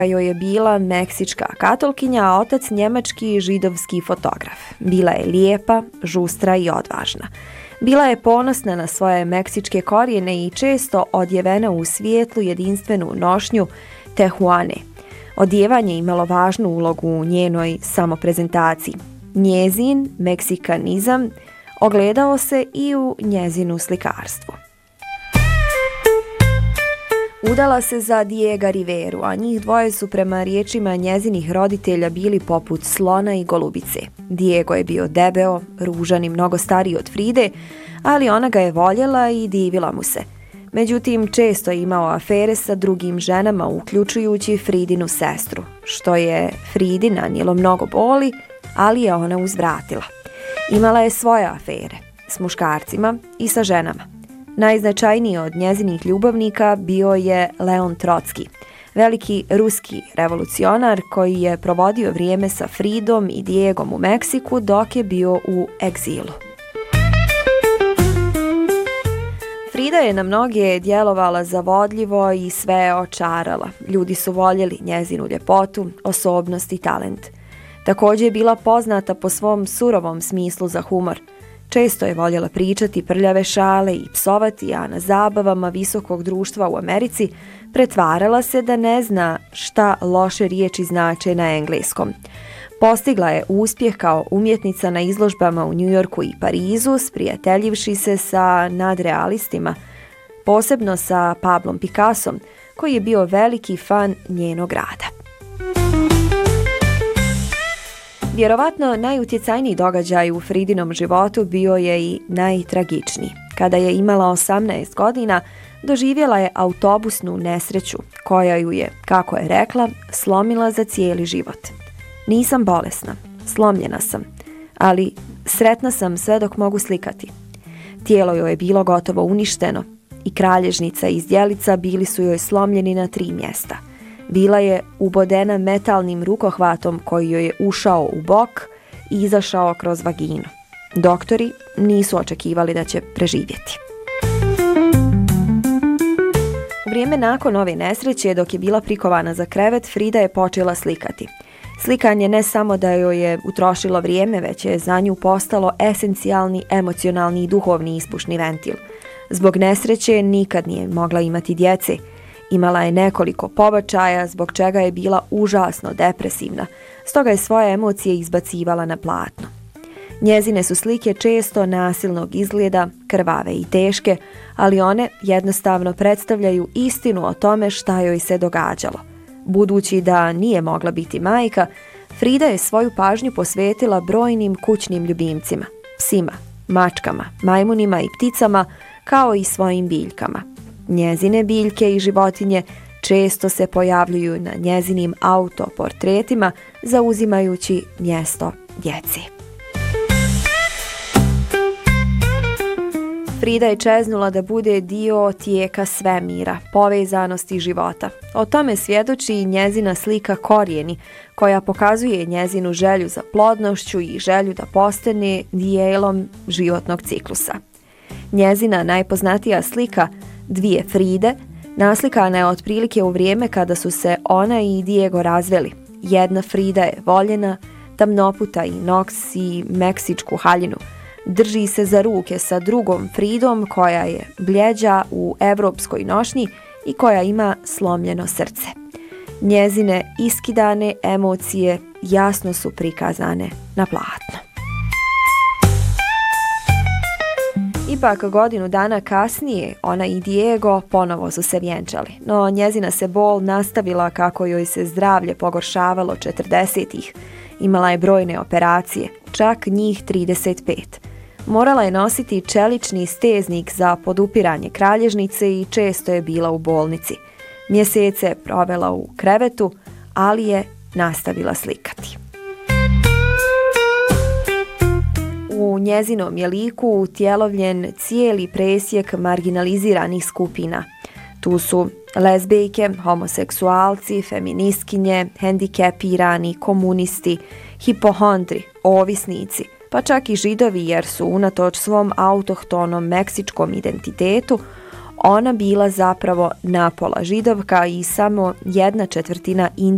joj je bila meksička katolkinja, a otac njemački židovski fotograf. Bila je lijepa, žustra i odvažna. Bila je ponosna na svoje meksičke korijene i često odjevena u svijetlu jedinstvenu nošnju tehuane. Odjevanje imalo važnu ulogu u njenoj samoprezentaciji. Njezin meksikanizam ogledao se i u njezinu slikarstvu. Udala se za Diega Riveru, a njih dvoje su prema riječima njezinih roditelja bili poput slona i golubice. Diego je bio debeo, ružan i mnogo stariji od Fride, ali ona ga je voljela i divila mu se. Međutim, često je imao afere sa drugim ženama, uključujući Fridinu sestru, što je Fridi nanijelo mnogo boli, ali je ona uzvratila. Imala je svoje afere s muškarcima i sa ženama. Najznačajniji od njezinih ljubavnika bio je Leon Trotski, veliki ruski revolucionar koji je provodio vrijeme sa Fridom i Diegom u Meksiku dok je bio u egzilu. Frida je na mnoge djelovala zavodljivo i sve očarala. Ljudi su voljeli njezinu ljepotu, osobnost i talent. Također je bila poznata po svom surovom smislu za humor. Često je voljela pričati prljave šale i psovati, a na zabavama visokog društva u Americi pretvarala se da ne zna šta loše riječi znače na engleskom. Postigla je uspjeh kao umjetnica na izložbama u Njujorku i Parizu, sprijateljivši se sa nadrealistima, posebno sa Pablom Picassom, koji je bio veliki fan njenog rada. Vjerovatno najutjecajniji događaj u Fridinom životu bio je i najtragičniji. Kada je imala 18 godina, doživjela je autobusnu nesreću koja ju je, kako je rekla, slomila za cijeli život. Nisam bolesna, slomljena sam, ali sretna sam sve dok mogu slikati. Tijelo joj je bilo gotovo uništeno i kralježnica i zdjelica bili su joj slomljeni na 3 mjesta. Bila je ubodena metalnim rukohvatom koji joj je ušao u bok i izašao kroz vaginu. Doktori nisu očekivali da će preživjeti. U vrijeme nakon ove nesreće, dok je bila prikovana za krevet, Frida je počela slikati. Slikanje ne samo da joj je utrošilo vrijeme, već je za nju postalo esencijalni, emocionalni i duhovni ispušni ventil. Zbog nesreće nikad nije mogla imati djece. Imala je nekoliko pobačaja, zbog čega je bila užasno depresivna, stoga je svoje emocije izbacivala na platno. Njezine su slike često nasilnog izgleda, krvave i teške, ali one jednostavno predstavljaju istinu o tome šta joj se događalo. Budući da nije mogla biti majka, Frida je svoju pažnju posvetila brojnim kućnim ljubimcima, psima, mačkama, majmunima i pticama, kao i svojim biljkama. Njezine biljke i životinje često se pojavljuju na njezinim autoportretima, zauzimajući mjesto djeci. Frida je čeznula da bude dio tijeka svemira, povezanosti života. O tome svjedoči i njezina slika Korijeni, koja pokazuje njezinu želju za plodnošću i želju da postane dijelom životnog ciklusa. Njezina najpoznatija slika Dvije Fride naslikana je otprilike u vrijeme kada su se ona i Diego razveli. Jedna Frida je voljena, tamnoputa i nosi meksičku haljinu. Drži se za ruke sa drugom Fridom koja je bljeđa u evropskoj nošnji i koja ima slomljeno srce. Njezine iskidane emocije jasno su prikazane na platnu. Ipak godinu dana kasnije ona i Diego ponovo su se vjenčali, no njezina se bol nastavila kako joj se zdravlje pogoršavalo 40-ih. Imala je brojne operacije, čak njih 35. Morala je nositi čelični steznik za podupiranje kralježnice i često je bila u bolnici. Mjesece je provela u krevetu, ali je nastavila slikati. U njezinom je liku utjelovljen cijeli presjek marginaliziranih skupina. Tu su lezbejke, homoseksualci, feministkinje, hendikepirani, komunisti, hipohondri, ovisnici, pa čak i Židovi jer su unatoč svom autohtonom meksičkom identitetu ona bila zapravo napola Židovka i samo 1/4 Indijska